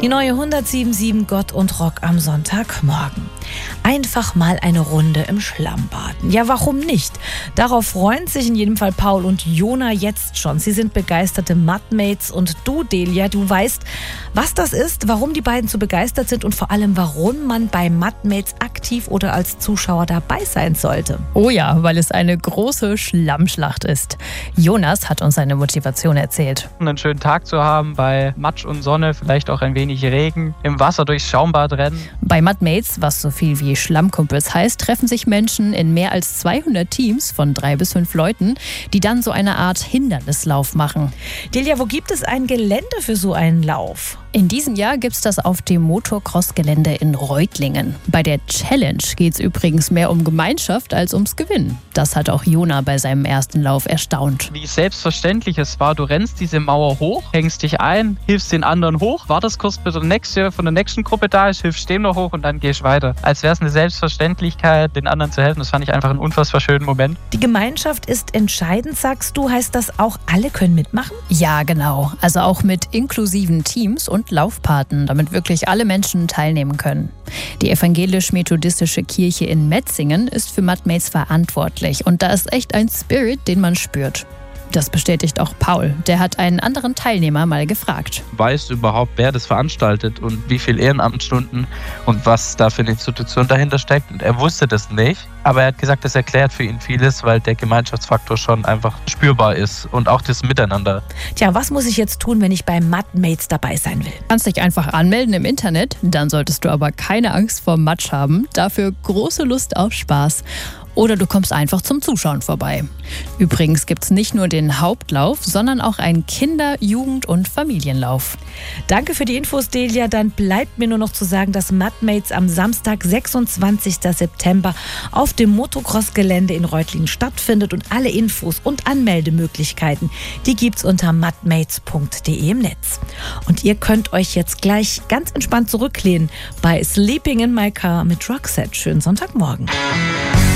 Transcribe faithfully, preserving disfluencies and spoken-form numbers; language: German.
Die neue hundertsieben Komma sieben Gott und Rock am Sonntagmorgen. Einfach mal eine Runde im Schlamm baden. Ja, warum nicht? Darauf freuen sich in jedem Fall Paul und Jona jetzt schon. Sie sind begeisterte Mudmates und du, Delia, du weißt, was das ist, warum die beiden so begeistert sind und vor allem, warum man bei Mudmates aktiv oder als Zuschauer dabei sein sollte. Oh ja, weil es eine große Schlammschlacht ist. Jonas hat uns seine Motivation erzählt. Einen schönen Tag zu haben bei Matsch und Sonne, vielleicht auch ein wenig Regen, im Wasser durchs Schaumbad rennen. Bei Mudmates, was so viel wie Schlammkumpels heißt, treffen sich Menschen in mehr als zweihundert Teams von drei bis fünf Leuten, die dann so eine Art Hindernislauf machen. Delia, wo gibt es ein Gelände für so einen Lauf? In diesem Jahr gibt es das auf dem Motocross-Gelände in Reutlingen. Bei der Challenge geht es übrigens mehr um Gemeinschaft als ums Gewinnen. Das hat auch Jona bei seinem ersten Lauf erstaunt. Wie selbstverständlich es war, du rennst diese Mauer hoch, hängst dich ein, hilfst den anderen hoch, wartest kurz, bis der nächste von der nächsten Gruppe da ist, hilfst dem noch hoch und dann gehst weiter. Als wäre es eine Selbstverständlichkeit, den anderen zu helfen. Das fand ich einfach einen unfassbar schönen Moment. Die Gemeinschaft ist entscheidend, sagst du. Heißt das auch, alle können mitmachen? Ja, genau. Also auch mit inklusiven Teams und Laufpaten, damit wirklich alle Menschen teilnehmen können. Die evangelisch-methodistische Kirche in Metzingen ist für Mudmates verantwortlich und da ist echt ein Spirit, den man spürt. Das bestätigt auch Paul. Der hat einen anderen Teilnehmer mal gefragt. Weißt du überhaupt, wer das veranstaltet und wie viele Ehrenamtsstunden und was da für eine Institution dahinter steckt? Und er wusste das nicht, aber er hat gesagt, das erklärt für ihn vieles, weil der Gemeinschaftsfaktor schon einfach spürbar ist und auch das Miteinander. Tja, was muss ich jetzt tun, wenn ich bei Mudmates dabei sein will? Du kannst dich einfach anmelden im Internet, dann solltest du aber keine Angst vor Matsch haben. Dafür große Lust auf Spaß. Oder du kommst einfach zum Zuschauen vorbei. Übrigens gibt es nicht nur den Hauptlauf, sondern auch einen Kinder-, Jugend- und Familienlauf. Danke für die Infos, Delia. Dann bleibt mir nur noch zu sagen, dass Mudmates am Samstag, sechsundzwanzigsten September auf dem Motocross-Gelände in Reutlingen stattfindet. Und alle Infos und Anmeldemöglichkeiten, die gibt's unter mudmates punkt de im Netz. Und ihr könnt euch jetzt gleich ganz entspannt zurücklehnen bei Sleeping in My Car mit Roxette. Schönen Sonntagmorgen.